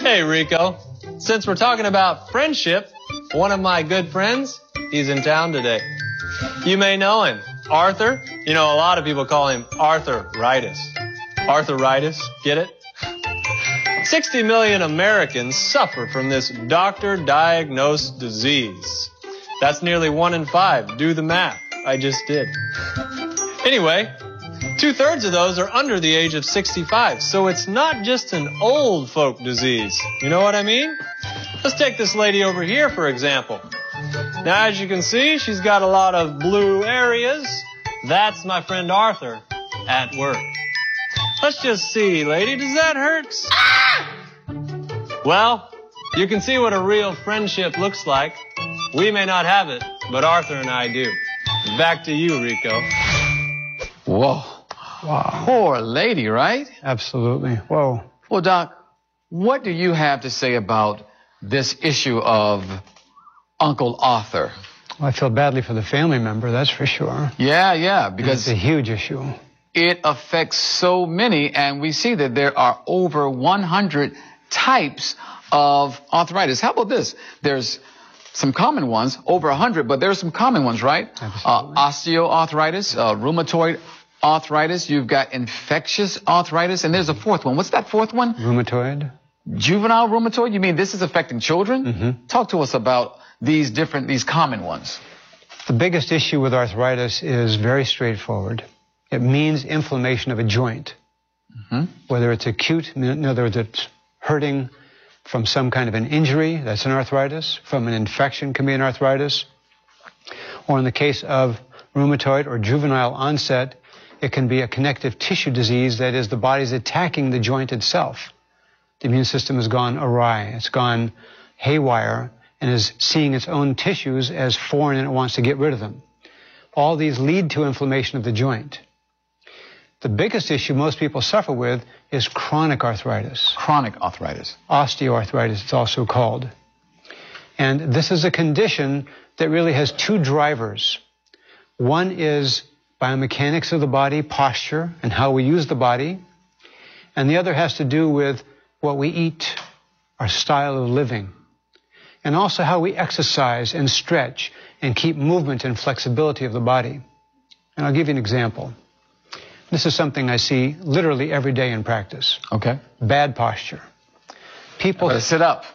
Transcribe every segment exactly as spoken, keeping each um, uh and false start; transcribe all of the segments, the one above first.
Hey, Rico. Since we're talking about friendship, one of my good friends, he's in town today. You may know him, Arthur. You know, a lot of people call him Arthur-ritis. Arthur-ritis, get it? sixty million Americans suffer from this doctor-diagnosed disease. That's nearly one in five. Do the math. I just did. Anyway, two-thirds of those are under the age of sixty-five, so it's not just an old folk disease. You know what I mean? Let's take this lady over here, for example. Now, as you can see, she's got a lot of blue areas. That's my friend Arthur at work. Let's just see, lady, does that hurt? Ah! Well, you can see what a real friendship looks like. We may not have it, but Arthur and I do. Back to you, Rico. Whoa. Wow. Poor lady, right? Absolutely. Whoa. Well, Doc, what do you have to say about this issue of Uncle Arthur? Well, I feel badly for the family member, that's for sure. Yeah, yeah, because it's a huge issue. It affects so many, and we see that there are over one hundred types of arthritis. How about this? There's some common ones, over one hundred, but there are some common ones, right? Absolutely. Uh, osteoarthritis, uh, rheumatoid arthritis, you've got infectious arthritis, and there's a fourth one. What's that fourth one? Rheumatoid. Juvenile rheumatoid? You mean this is affecting children? Mm-hmm. Talk to us about these different, these common ones. The biggest issue with arthritis is very straightforward. It means inflammation of a joint. Mm-hmm. Whether it's acute, in other words, it's hurting from some kind of an injury, that's an arthritis. From an infection can be an arthritis. Or in the case of rheumatoid or juvenile onset, it can be a connective tissue disease, that is, the body's attacking the joint itself. The immune system has gone awry, it's gone haywire, and is seeing its own tissues as foreign, and it wants to get rid of them. All these lead to inflammation of the joint. The biggest issue most people suffer with is chronic arthritis. Chronic arthritis. Osteoarthritis, it's also called. And this is a condition that really has two drivers. One is biomechanics of the body, posture, and how we use the body. And the other has to do with what we eat, our style of living, and also how we exercise and stretch and keep movement and flexibility of the body. And I'll give you an example. This is something I see literally every day in practice. Okay. Bad posture. People Better sit up.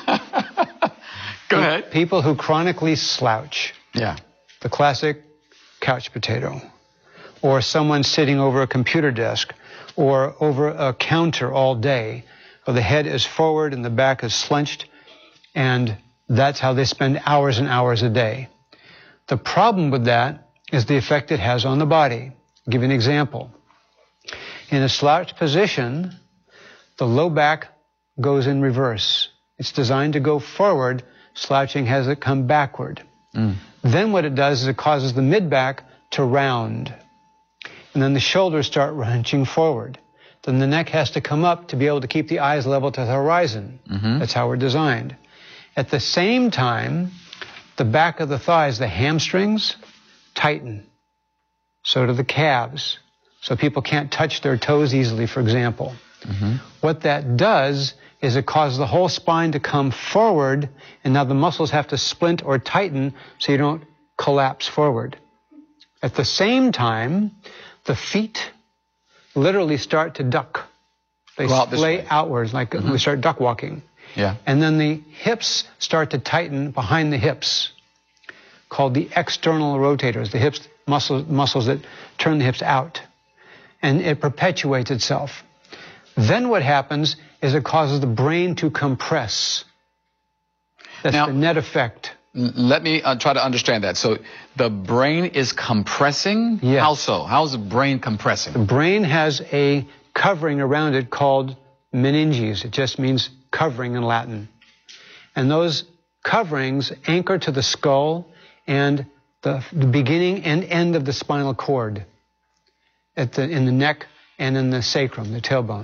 Go ahead. People who chronically slouch. Yeah. The classic couch potato. Or someone sitting over a computer desk or over a counter all day, where the head is forward and the back is slunched, and that's how they spend hours and hours a day. The problem with that is the effect it has on the body. I'll give you an example. In a slouched position, the low back goes in reverse. It's designed to go forward. Slouching has it come backward. Mm. Then what it does is it causes the mid-back to round. And then the shoulders start hunching forward. Then the neck has to come up to be able to keep the eyes level to the horizon. Mm-hmm. That's how we're designed. At the same time, the back of the thighs, the hamstrings, tighten. So do the calves. So people can't touch their toes easily, for example. Mm-hmm. What that does is it causes the whole spine to come forward, and now the muscles have to splint or tighten so you don't collapse forward. At the same time, the feet literally start to duck. They splay outwards, like mm-hmm. we start duck walking. Yeah. And then the hips start to tighten behind the hips, called the external rotators, the hips muscles, muscles that turn the hips out. And it perpetuates itself. Then what happens is it causes the brain to compress. That's now, the net effect. Let me uh, try to understand that. So the brain is compressing? Yes. How so? How is the brain compressing? The brain has a covering around it called meninges. It just means covering in Latin. And those coverings anchor to the skull and the, the beginning and end of the spinal cord at the, in the neck and in the sacrum, the tailbone.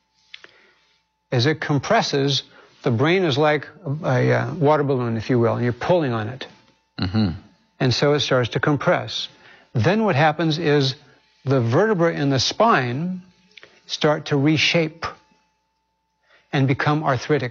As it compresses, the brain is like a, a uh, water balloon, if you will, and you're pulling on it. Mm-hmm. And so it starts to compress. Then what happens is the vertebrae in the spine start to reshape and become arthritic.